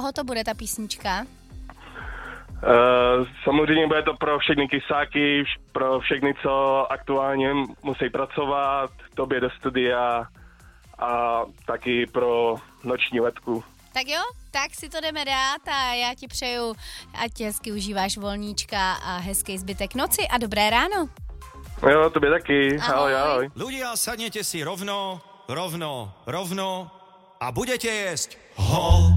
koho to bude ta písnička? Samozřejmě bude to pro všechny kysáky, pro všechny, co aktuálně musí pracovat, tobě do studia a taky pro noční letku. Tak jo, tak si to jdeme dát a já ti přeju, ať hezky užíváš volníčka a hezký zbytek noci a dobré ráno. Jo, tobě taky. Ahoj. Ahoj. Ľudia, sadnete si rovno a budete jesť hol.